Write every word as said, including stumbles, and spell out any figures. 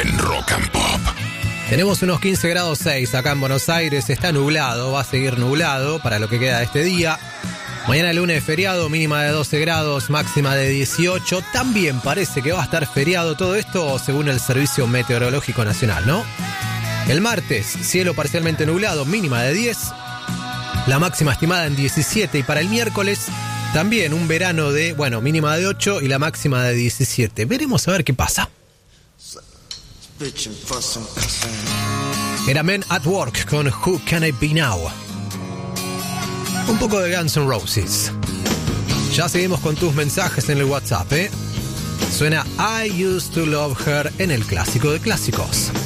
en Rock and Pop. Tenemos unos quince grados seis acá en Buenos Aires, está nublado, va a seguir nublado para lo que queda de este día. Mañana lunes feriado, mínima de doce grados, máxima de dieciocho. También parece que va a estar feriado todo esto según el Servicio Meteorológico Nacional, ¿no? El martes, cielo parcialmente nublado, mínima de diez. La máxima estimada en diecisiete. Y para el miércoles, también un verano de, bueno, mínima de ocho y la máxima de diecisiete. Veremos a ver qué pasa. Era Men at Work con Who Can I Be Now. Un poco de Guns N' Roses. Ya seguimos con tus mensajes en el WhatsApp, ¿eh? Suena I Used to Love Her en el clásico de clásicos.